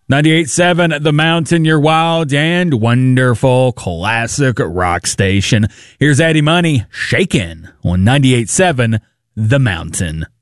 98.7 The Mountain, your wild and wonderful classic rock station. Here's Eddie Money, Shakin' on 98.7 The Mountain.